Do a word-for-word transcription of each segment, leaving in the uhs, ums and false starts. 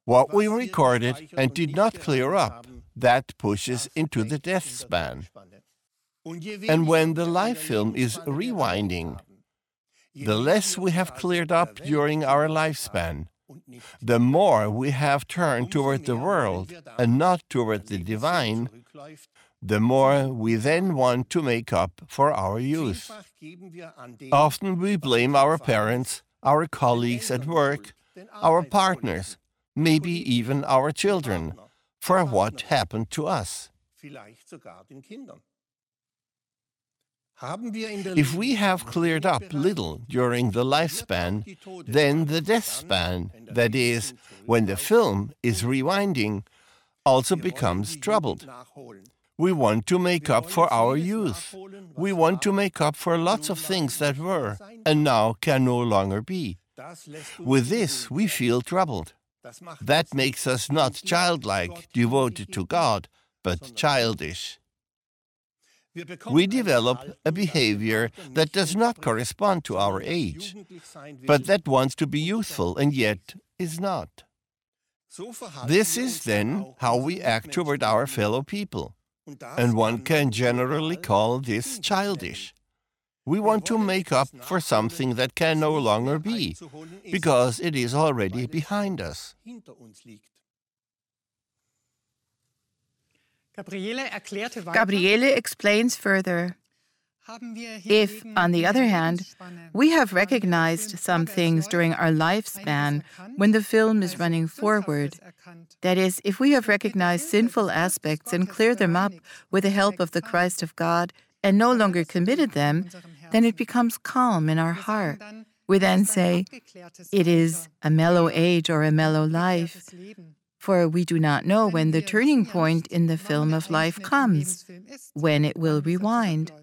What we recorded and did not clear up, that pushes into the death span. And when the live film is rewinding, the less we have cleared up during our lifespan, the more we have turned toward the world and not toward the divine, the more we then want to make up for our youth. Often we blame our parents, our colleagues at work, our partners, maybe even our children, for what happened to us. If we have cleared up little during the lifespan, then the death span, that is, when the film is rewinding, also becomes troubled. We want to make up for our youth. We want to make up for lots of things that were and now can no longer be. With this, we feel troubled. That makes us not childlike, devoted to God, but childish. We develop a behavior that does not correspond to our age, but that wants to be youthful and yet is not. This is then how we act toward our fellow people, and one can generally call this childish. We want to make up for something that can no longer be, because it is already behind us. Gabriele explains further. If, on the other hand, we have recognized some things during our lifespan when the film is running forward, that is, if we have recognized sinful aspects and cleared them up with the help of the Christ of God and no longer committed them, then it becomes calm in our heart. We then say, it is a mellow age or a mellow life, for we do not know when the turning point in the film of life comes, when it will rewind.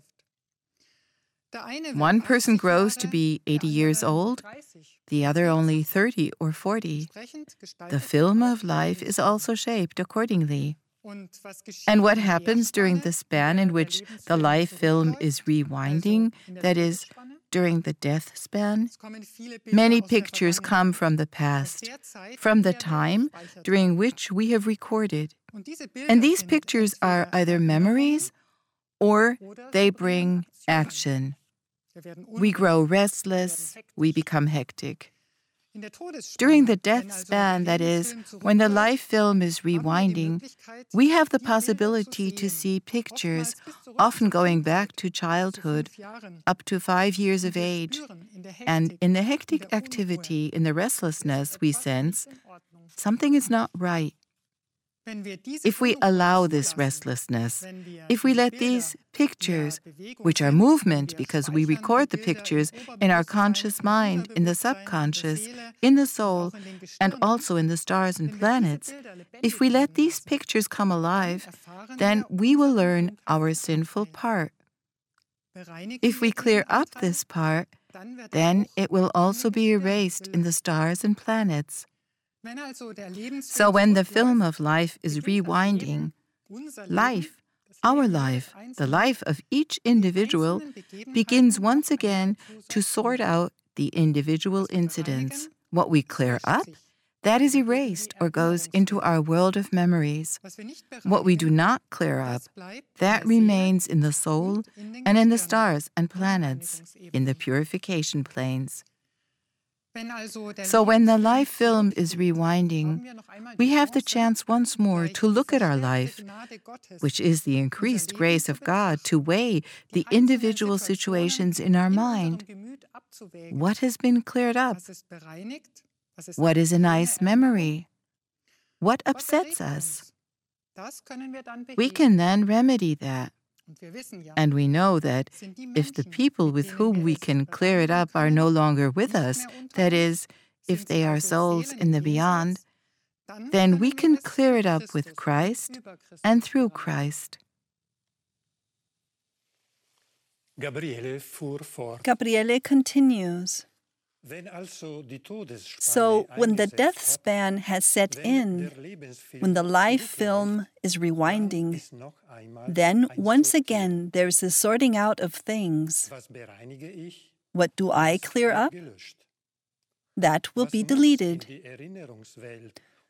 One person grows to be eighty years old, the other only thirty or forty. The film of life is also shaped accordingly. And what happens during the span in which the life film is rewinding, that is, during the death span? Many pictures come from the past, from the time during which we have recorded. And these pictures are either memories or they bring action. We grow restless, we become hectic. During the death span, that is, when the life film is rewinding, we have the possibility to see pictures, often going back to childhood, up to five years of age. And in the hectic activity, in the restlessness we sense, something is not right. If we allow this restlessness, if we let these pictures, which are movement because we record the pictures in our conscious mind, in the subconscious, in the soul, and also in the stars and planets, if we let these pictures come alive, then we will learn our sinful part. If we clear up this part, then it will also be erased in the stars and planets. So when the film of life is rewinding, life, our life, the life of each individual, begins once again to sort out the individual incidents. What we clear up, that is erased or goes into our world of memories. What we do not clear up, that remains in the soul and in the stars and planets, in the purification planes. So when the life film is rewinding, we have the chance once more to look at our life, which is the increased grace of God to weigh the individual situations in our mind. What has been cleared up? What is a nice memory? What upsets us? We can then remedy that. And we know that if the people with whom we can clear it up are no longer with us, that is, if they are souls in the beyond, then we can clear it up with Christ and through Christ. Gabriele continues. So, when the death span has set in, when the life film is rewinding, then once again there's a sorting out of things. What do I clear up? That will be deleted.